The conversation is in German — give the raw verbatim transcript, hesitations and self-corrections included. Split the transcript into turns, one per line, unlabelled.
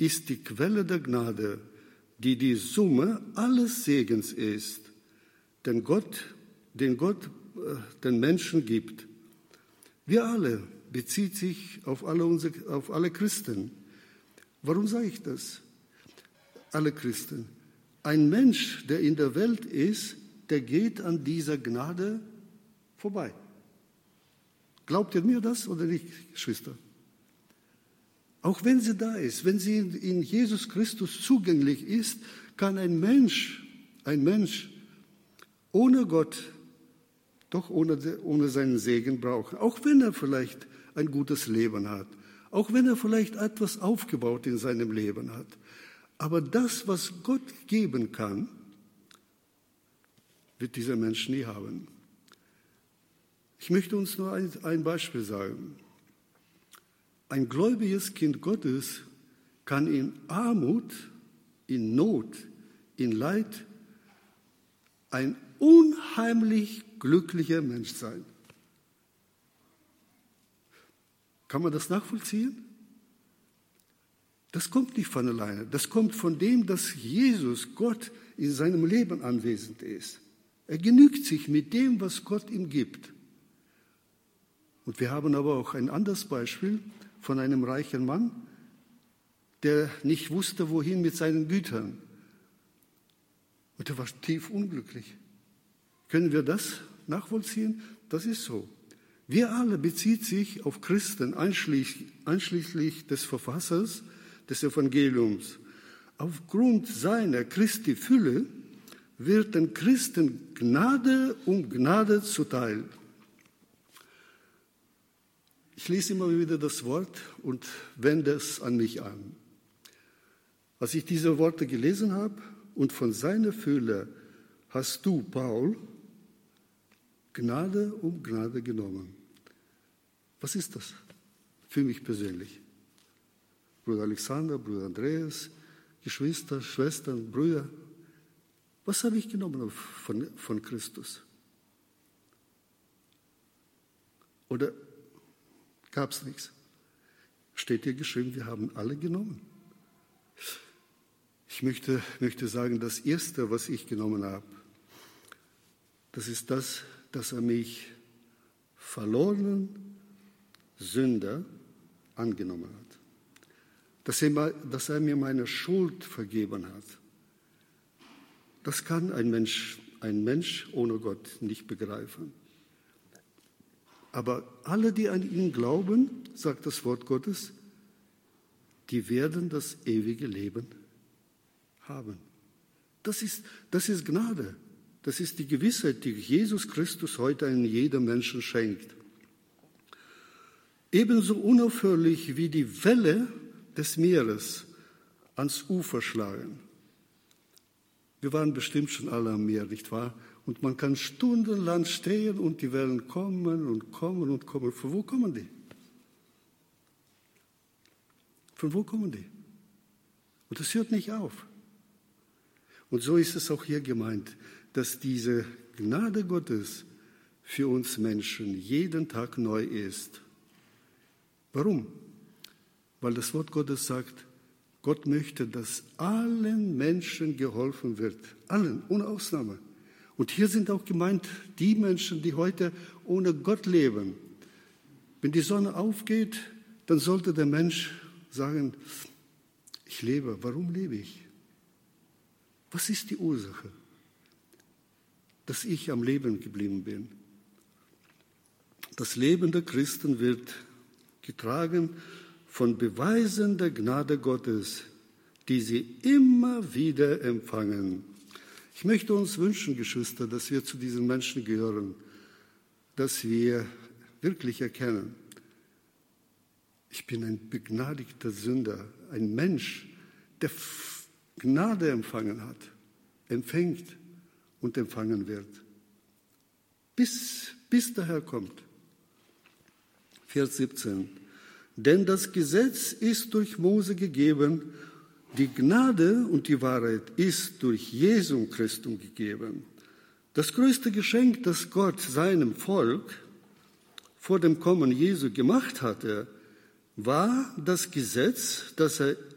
ist die Quelle der Gnade, die die Summe alles Segens ist, den Gott, den Gott äh, den Menschen gibt. Wir alle bezieht sich auf alle, unsere, auf alle Christen. Warum sage ich das? Alle Christen. Ein Mensch, der in der Welt ist, der geht an dieser Gnade vorbei. Glaubt ihr mir das oder nicht, Geschwister? Auch wenn sie da ist, wenn sie in Jesus Christus zugänglich ist, kann ein Mensch, ein Mensch ohne Gott, doch ohne, ohne seinen Segen brauchen. Auch wenn er vielleicht ein gutes Leben hat, auch wenn er vielleicht etwas aufgebaut in seinem Leben hat. Aber das, was Gott geben kann, wird dieser Mensch nie haben. Ich möchte uns nur ein, ein Beispiel sagen. Ein gläubiges Kind Gottes kann in Armut, in Not, in Leid ein unheimlich glücklicher Mensch sein. Kann man das nachvollziehen? Das kommt nicht von alleine. Das kommt von dem, dass Jesus, Gott, in seinem Leben anwesend ist. Er genügt sich mit dem, was Gott ihm gibt. Und wir haben aber auch ein anderes Beispiel von einem reichen Mann, der nicht wusste, wohin mit seinen Gütern. Und er war tief unglücklich. Können wir das nachvollziehen? Das ist so. Wir alle bezieht sich auf Christen, einschließlich, einschließlich des Verfassers des Evangeliums. Aufgrund seiner Christi Fülle wird den Christen Gnade um Gnade zuteil. Ich lese immer wieder das Wort und wende es an mich an. Als ich diese Worte gelesen habe, und von seiner Fülle hast du, Paul, Gnade um Gnade genommen. Was ist das für mich persönlich? Bruder Alexander, Bruder Andreas, Geschwister, Schwestern, Brüder, was habe ich genommen von, von Christus? Oder gab es nichts? Steht hier geschrieben, wir haben alle genommen. Ich möchte, möchte sagen, das Erste, was ich genommen habe, das ist das, dass er mich verlorenen Sünder angenommen hat. Dass er, dass er mir meine Schuld vergeben hat. Das kann ein Mensch, ein Mensch ohne Gott nicht begreifen. Aber alle, die an ihn glauben, sagt das Wort Gottes, die werden das ewige Leben haben. Das ist, das ist Gnade. Das ist die Gewissheit, die Jesus Christus heute an jedem Menschen schenkt. Ebenso unaufhörlich wie die Welle des Meeres ans Ufer schlagen. Wir waren bestimmt schon alle am Meer, nicht wahr? Und man kann stundenlang stehen und die Wellen kommen und kommen und kommen. Von wo kommen die? Von wo kommen die? Und das hört nicht auf. Und so ist es auch hier gemeint, dass diese Gnade Gottes für uns Menschen jeden Tag neu ist. Warum? Weil das Wort Gottes sagt, Gott möchte, dass allen Menschen geholfen wird. Allen, ohne Ausnahme. Und hier sind auch gemeint die Menschen, die heute ohne Gott leben. Wenn die Sonne aufgeht, dann sollte der Mensch sagen, ich lebe. Warum lebe ich? Was ist die Ursache, dass ich am Leben geblieben bin? Das Leben der Christen wird getragen von Beweisen der Gnade Gottes, die sie immer wieder empfangen. Ich möchte uns wünschen, Geschwister, dass wir zu diesen Menschen gehören, dass wir wirklich erkennen, ich bin ein begnadigter Sünder, ein Mensch, der Gnade empfangen hat, empfängt und empfangen wird, bis, bis der Herr kommt. Vers siebzehn. Denn das Gesetz ist durch Mose gegeben, die Gnade und die Wahrheit ist durch Jesum Christum gegeben. Das größte Geschenk, das Gott seinem Volk vor dem Kommen Jesu gemacht hatte, war das Gesetz, das er